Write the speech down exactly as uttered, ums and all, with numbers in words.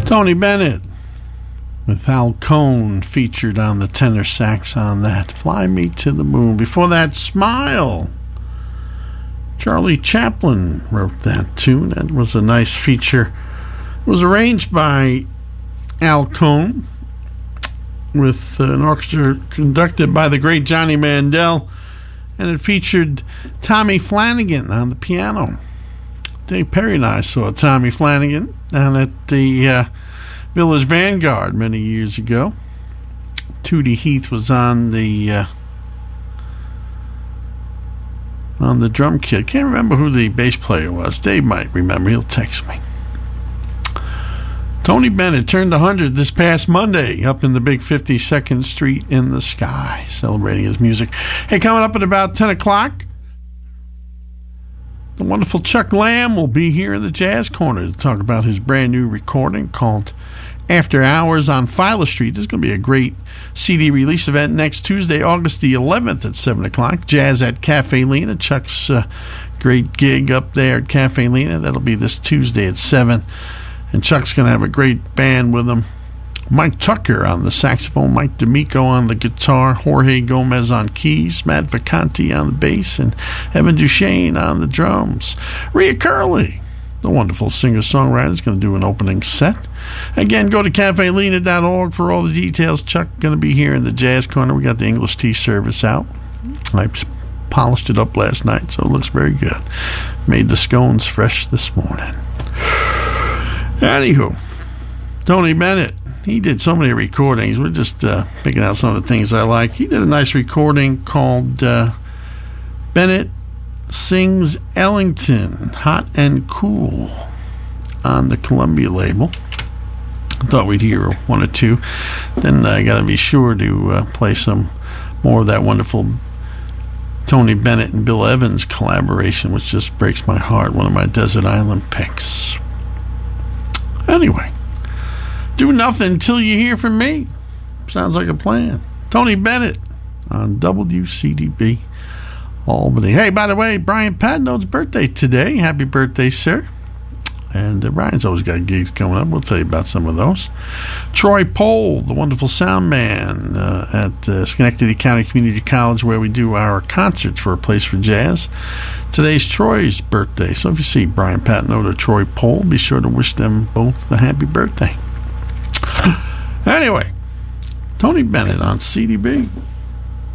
Tony Bennett with Al Cohn featured on the tenor sax on that. Fly Me to the Moon. Before that, Smile. Charlie Chaplin wrote that tune. That was a nice feature. It was arranged by Al Cohn with an orchestra conducted by the great Johnny Mandel, and it featured Tommy Flanagan on the piano. Dave Perry and I saw Tommy Flanagan down at the uh, Village Vanguard many years ago. Tootie Heath was on the uh, on the drum kit. Can't remember who the bass player was. Dave might remember. He'll text me. Tony Bennett turned one hundred this past Monday up in the big fifty-second Street in the Sky, celebrating his music. Hey, coming up at about ten o'clock, the wonderful Chuck Lamb will be here in the Jazz Corner to talk about his brand new recording called After Hours on Filer Street. This is going to be a great C D release event next Tuesday, August the eleventh at seven o'clock. Jazz at Cafe Lena. Chuck's uh, great gig up there at Cafe Lena. That'll be this Tuesday at seven. And Chuck's going to have a great band with him. Mike Tucker on the saxophone, Mike D'Amico on the guitar, Jorge Gomez on keys, Matt Vacanti on the bass, and Evan Duchesne on the drums. Rhea Curley, the wonderful singer-songwriter, is going to do an opening set. Again, go to cafe lena dot org for all the details. Chuck going to be here in the Jazz Corner. We got the English tea service out. I polished it up last night, so it looks very good. Made the scones fresh this morning. Anywho, Tony Bennett, he did so many recordings. We're just uh, picking out some of the things I like. He did a nice recording called uh, Bennett Sings Ellington, Hot and Cool, on the Columbia label. I thought we'd hear one or two. Then I got to be sure to uh, play some more of that wonderful Tony Bennett and Bill Evans collaboration, which just breaks my heart. One of my Desert Island picks. Anyway, do nothing until you hear from me. Sounds like a plan. Tony Bennett on W C D B Albany. Hey, by the way, Brian Patnode's birthday today. Happy birthday, sir. And uh, Brian's always got gigs coming up. We'll tell you about some of those. Troy Pohl, the wonderful sound man uh, at uh, Schenectady County Community College, where we do our concerts for A Place for Jazz. Today's Troy's birthday. So if you see Brian Patnode or Troy Pohl, be sure to wish them both a happy birthday. Anyway, Tony Bennett on C D B.